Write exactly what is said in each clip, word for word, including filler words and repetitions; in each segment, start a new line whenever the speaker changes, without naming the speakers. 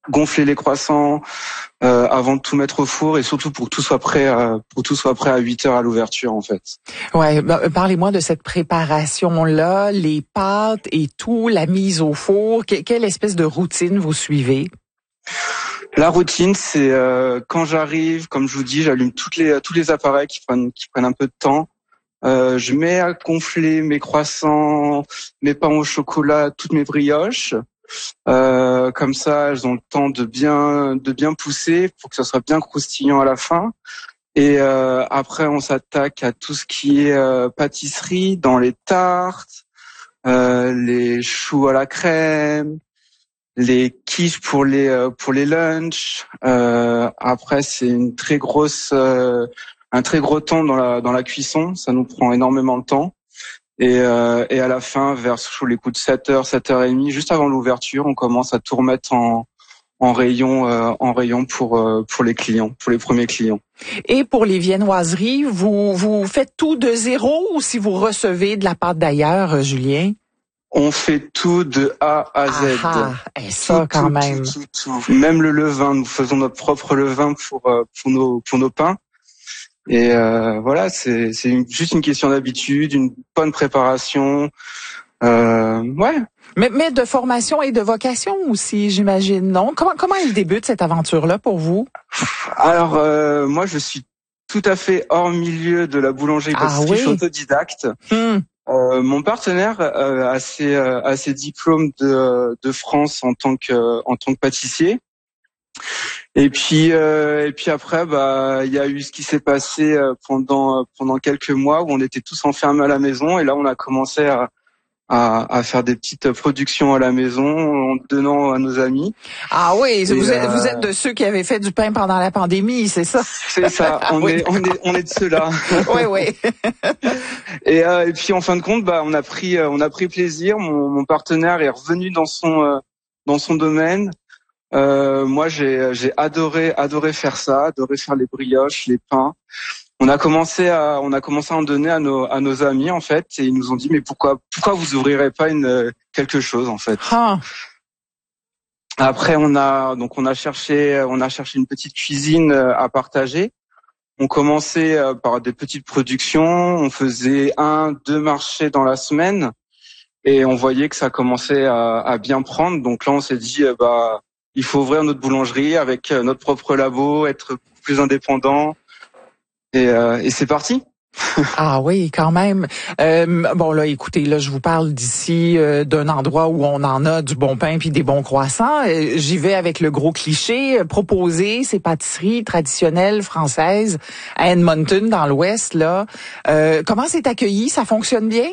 gonfler les croissants euh, avant de tout mettre au four et surtout pour que tout soit prêt à, pour que tout soit prêt à huit heures à l'ouverture en fait.
Ouais, bah, parlez-moi de cette préparation là, les pâtes et tout, la mise au four. Que, quelle espèce de routine vous suivez?
La routine, c'est euh, quand j'arrive, comme je vous dis, j'allume toutes les tous les appareils qui prennent qui prennent un peu de temps. Euh, je mets à gonfler mes croissants, mes pains au chocolat, toutes mes brioches. Euh, comme ça, elles ont le temps de bien de bien pousser pour que ça soit bien croustillant à la fin. Et euh, après, on s'attaque à tout ce qui est euh, pâtisserie, dans les tartes, euh, les choux à la crème, les quiches pour les euh, pour les lunchs. Euh, après, c'est une très grosse euh, un très gros temps dans la dans la cuisson. Ça nous prend énormément de temps. Et, euh, et à la fin, vers sous les coups de sept heures, sept heures trente, juste avant l'ouverture, on commence à tout remettre en, en rayon, euh, en rayon pour euh, pour les clients, pour les premiers clients.
Et pour les viennoiseries, vous vous faites tout de zéro ou si vous recevez de la pâte d'ailleurs, Julien?
On fait tout de A à Z.
Ah, ah, et ça
tout,
quand
tout,
même.
Tout, tout, tout. Même le levain, nous faisons notre propre levain pour euh, pour nos pour nos pains. Et euh, voilà, c'est c'est une, juste une question d'habitude, une bonne préparation. Euh, ouais.
Mais, mais de formation et de vocation aussi, j'imagine, non? Comment comment elle débute cette aventure-là pour vous?
Alors euh, moi, je suis tout à fait hors milieu de la boulangerie-pâtisserie.
Ah oui?
Je suis autodidacte.
Hmm.
Euh, mon partenaire euh, a ses euh, a ses diplômes de de France en tant que en tant que pâtissier. Et puis euh, et puis après bah il y a eu ce qui s'est passé euh, pendant pendant quelques mois où on était tous enfermés à la maison et là on a commencé à à, à faire des petites productions à la maison en donnant à nos amis.
Ah oui,
et
vous êtes
euh,
vous êtes de ceux qui avaient fait du pain pendant la pandémie, c'est ça?
C'est ça, on
oui,
est on est on est de ceux-là.
Oui oui.
et euh, et puis en fin de compte bah on a pris euh, on a pris plaisir, mon, mon partenaire est revenu dans son euh, dans son domaine. Euh, moi, j'ai, j'ai adoré, adoré faire ça, adoré faire les brioches, les pains. On a commencé à, on a commencé à en donner à nos, à nos amis en fait, et ils nous ont dit mais pourquoi, pourquoi vous ouvrirez pas une quelque chose en fait.
Ah.
Après, on a donc on a cherché, on a cherché une petite cuisine à partager. On commençait par des petites productions, on faisait un, deux marchés dans la semaine, et on voyait que ça commençait à, à bien prendre. Donc là, on s'est dit bah il faut ouvrir notre boulangerie avec notre propre labo, être plus indépendant. Et, euh, et c'est parti.
Ah oui, quand même. Euh, bon là, écoutez, là, je vous parle d'ici euh, d'un endroit où on en a du bon pain puis des bons croissants. Euh, j'y vais avec le gros cliché, euh, proposer ces pâtisseries traditionnelles françaises à Edmonton, dans l'Ouest. Là, euh, comment c'est accueilli? Ça fonctionne bien?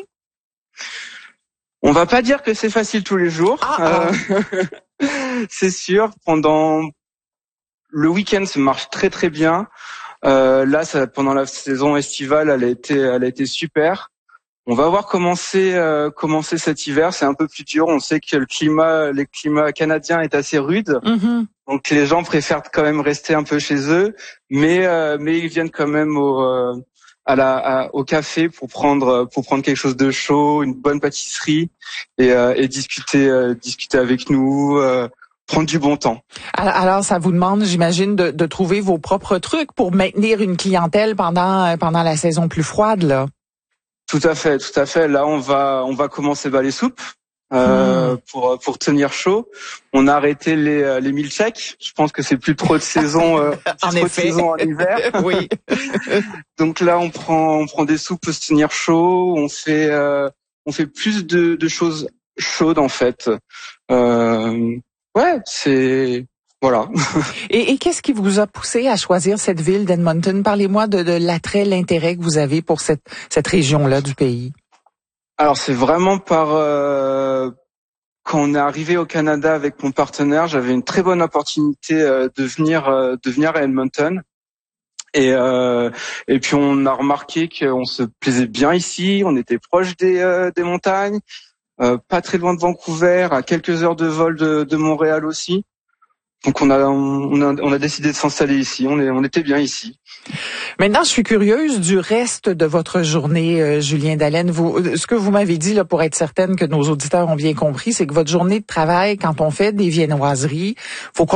On va pas dire que c'est facile tous les jours.
Ah, ah.
Euh, c'est sûr. Pendant le week-end, ça marche très très bien. Euh, là, ça, pendant la saison estivale, elle a été, elle a été super. On va voir commencer, euh, commencer cet hiver. C'est un peu plus dur. On sait que le climat, le climat canadien est assez rude.
Mm-hmm.
Donc les gens préfèrent quand même rester un peu chez eux, mais euh, mais ils viennent quand même au euh, à la à, au café pour prendre pour prendre quelque chose de chaud, une bonne pâtisserie et, euh, et discuter euh, discuter avec nous. Euh, prendre du bon temps.
Alors, ça vous demande, j'imagine, de, de trouver vos propres trucs pour maintenir une clientèle pendant pendant la saison plus froide, là.
Tout à fait, tout à fait. Là, on va on va commencer bah, les soupes euh, mmh. pour pour tenir chaud. On a arrêté les les milkshakes. Je pense que c'est plus trop de saison. Euh,
en
trop
effet.
de saison en hiver.
Oui.
Donc là, on prend on prend des soupes pour se tenir chaud. On fait euh, on fait plus de de choses chaudes en fait. Euh, Ouais, c'est voilà.
et, et qu'est-ce qui vous a poussé à choisir cette ville d'Edmonton? Parlez-moi de, de l'attrait, l'intérêt que vous avez pour cette cette région-là du pays.
Alors c'est vraiment par euh, quand on est arrivé au Canada avec mon partenaire, j'avais une très bonne opportunité euh, de venir euh, de venir à Edmonton. Et euh, et puis on a remarqué qu'on se plaisait bien ici. On était proche des euh, des montagnes. Euh, pas très loin de Vancouver, à quelques heures de vol de, de Montréal aussi. Donc on a on a on a décidé de s'installer ici. On est on était bien ici.
Maintenant, je suis curieuse du reste de votre journée, euh, Julien Dallène. Vous, ce que vous m'avez dit là, pour être certaine que nos auditeurs ont bien compris, c'est que votre journée de travail, quand on fait des viennoiseries, faut